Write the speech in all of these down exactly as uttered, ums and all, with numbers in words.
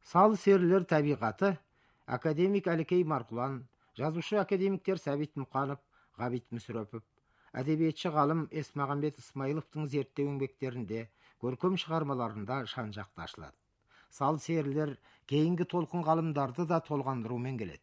Сал серілер табиғаты академик Әлікей Марқұлан, жазушы академиктер Сәбит Мұқанов, Ғабит Мүсірепов, әдебиетші ғалым Есмағамбет Исмайыловтың зерттеу еңбектерінде, көркем шығармаларында шан-жақты ашылады. Сал серілер кейінгі толқын ғалымдарды да толғандырумен келеді.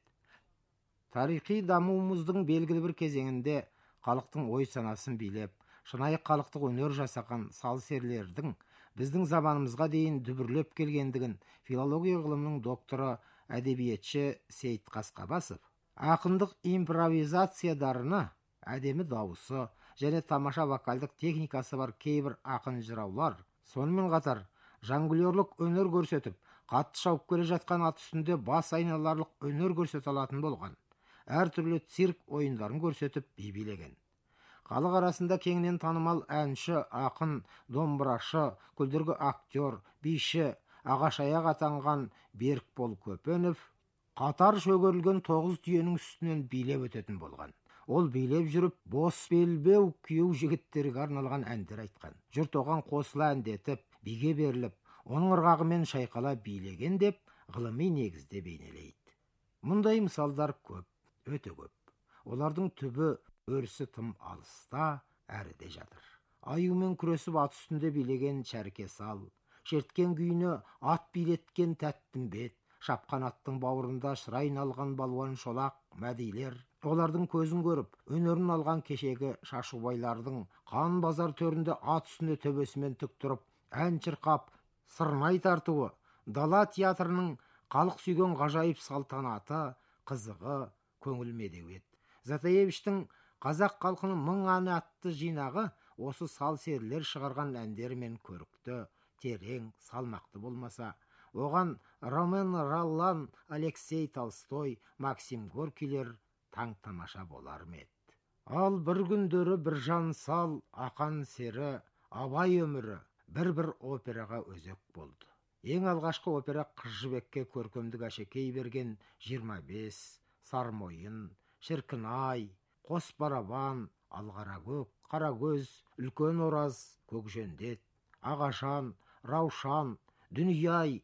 Тарихи дамуымыздың белгілі бір кезеңінде халықтың ой санасын билеп, шынайы халықтық өнер жасаған сал серілердің біздің заманымызға дейін дүбірлеп келгендігін филология ғылымының докторы әдебиетші Сейт Қасқабасов ақындық импровизация дарыны, әдемі дауысы және тамаша вокалдық техникасы бар кейбір ақын жыраулар, сонымен қатар жонглерлік өнер көрсетіп, қатты шауып келе жатқан ат үстінде бас айналарлық өнер көрсете алатын болған. Әртүрлі цирк ойындарын көрсетіп би билеген. Халық арасында кеңінен танымал әнші, ақын, домбырашы, күлдіргі актер, биші, ағашаяқ атанған Берікбол Көпенов қатар шөгерілген тоғыз түйенің үстінен билеп өтетін болған. Ол билеп жүріп, бос белбеу күйеу жігіттерге арналған әндер айтқан. Жұрт оған қосыла әндетіп, биге беріліп, оның ырғағымен шайқала билеген деп ғылыми негізде бейнелейді. Мұндай мысалдар көп, өте көп. Олардың түбі өрісі тым алыста, әріде жатыр. Аюмен күресіп ат үстінде билеген Шәрке Сал, шерткен күйіне ат билеткен Тәттімбет, шапқан аттың бауырында шырайын алған балуан Шолақ, Мәдилер, олардың көзін көріп, өнерін алған кешегі Шашубайлардың қан базар төрінде ат үстінде төбесімен тік тұрып, ән шырқап, сырнай тартуы, дала театрының халық сүйген ғажайып салтанаты, қызығы, көңіл медеу еді. Затаевичтің қазақ халқының мың әні атты жинағы осы сал серілер шығарған әндермен көрікті, терең, салмақты болмаса, оған Ромен Роллан, Алексей Толстой, Максим Горкилер таң тамаша болар ма еді. Ал бір күндері Біржан Сал, Ақан сері, Абай өмірі бір-бір операға өзек болды. Ең алғашқы опера Қыз жібекке көркемдік әшекей берген жиырма бес, Сармойын, Шіркін-ай, Қос барабан, Алғаракөк, Қарагөз, Үлкен ораз, Көкжендет, Ағажан, Раушан, Дүние-ай,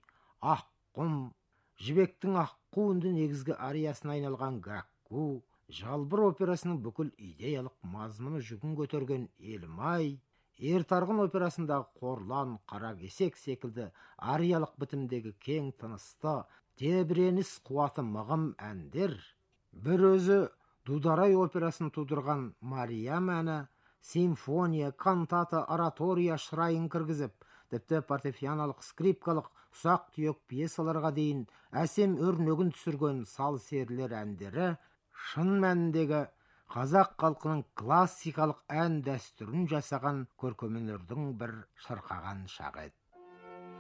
Аққұм, Жібектің аққу үнді негізгі ариясына айналған Гәкку, Жалбыр операсының бүкіл идеялық мазмұны жүгін көтерген Елім-ай, Ертарғын операсындағы Қорлан, Қаракесек секілді ариялық бітімдегі кең тынысты, тебіреніс қуаты мығым әндер, бір өзі Дударай операсын тудырған Мариям әні, симфония, кантата, оратория шырайын кіргізіп, тіпті фортепианолық, скрипкалық, ұсақ түйек пьесаларға дейін әсем өрнегін түсірген сал серілер әндері шын мәніндегі қазақ халқының классикалық ән дәстүрін жасаған көркемөнердің бір шырқаған шағы еді.